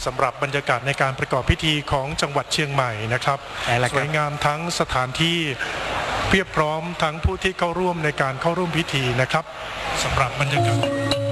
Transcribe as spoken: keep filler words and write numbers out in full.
สำหรับบรรยากาศในการประกอบพิธีของจังหวัดเชียงใหม่นะครับสวยงามทั้งสถานที่เพียบพร้อมทั้งผู้ที่เข้าร่วมในการเข้าร่วมพิธีนะครับสำหรับบรรยากาศ